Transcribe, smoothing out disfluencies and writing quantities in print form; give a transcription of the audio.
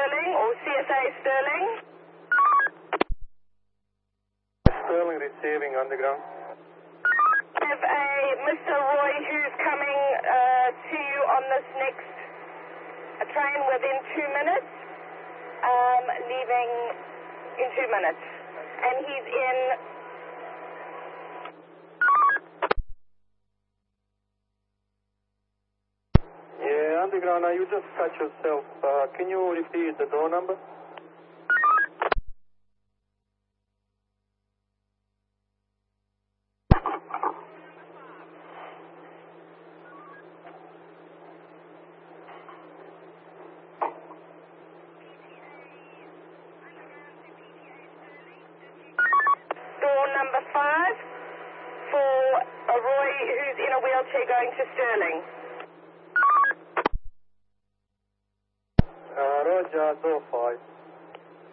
Sterling or CSA Sterling. Sterling receiving underground. Have a Mr. Roy who's coming to you on this next train within 2 minutes, leaving in 2 minutes. And he's in... Yeah, underground, you just cut yourself. Can you repeat the door number? Door number 5 for a Roy who's in a wheelchair going to Sterling. Roger, door 5.